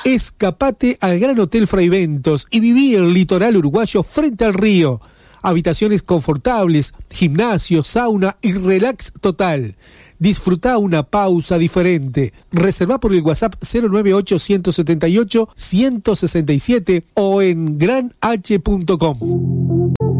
Escapate al Gran Hotel Fraiventos y viví el litoral uruguayo frente al río. Habitaciones confortables, gimnasio, sauna y relax total. Disfruta una pausa diferente. Reserva por el WhatsApp 098-178-167 o en granH.com.